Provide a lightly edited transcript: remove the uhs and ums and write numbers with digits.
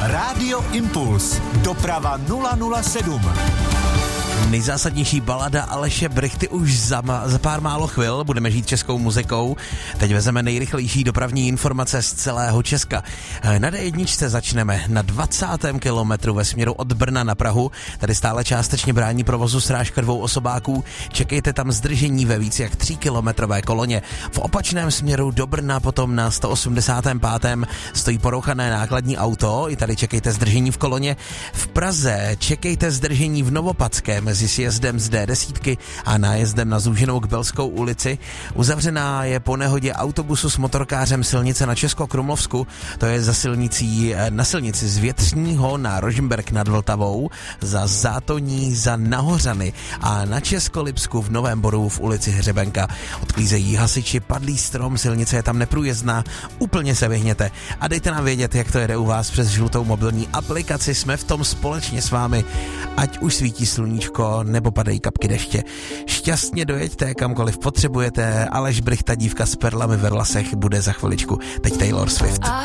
Rádio Impuls. Doprava 007. Nejzásadnější balada Aleše Brychty už za pár málo chvil. Budeme žít českou muzikou. Teď vezeme nejrychlejší dopravní informace z celého Česka. Na D1 začneme na 20. kilometru ve směru od Brna na Prahu. Tady stále částečně brání provozu srážka 2 osobáků. Čekejte tam zdržení ve víc jak 3kilometrové koloně. V opačném směru do Brna potom na 185. stojí porouchané nákladní auto. I tady čekejte zdržení v koloně. V Praze čekejte zdržení v Novopadském mezi sjezdem z D10 a nájezdem na Zúženou k Belskou ulici. Uzavřená je po nehodě autobusu s motorkářem silnice na Českokrumlovsku, to je na silnici z Větřního na Rožmberk nad Vltavou, za Zátoní, za Nahořany a na Českolipsku v Novém Boru v ulici Hřebenka. Odklízejí hasiči, padlý strom, silnice je tam neprůjezdná, úplně se vyhněte a dejte nám vědět, jak to jede u vás přes žlutou mobilní aplikaci, jsme v tom společně s vámi, ať už svítí sluníčko nebo padají kapky deště. Šťastně dojeďte kamkoliv potřebujete, Aleš Brychta, dívka s perlami ve vlasech, bude za chviličku. Teď Taylor Swift.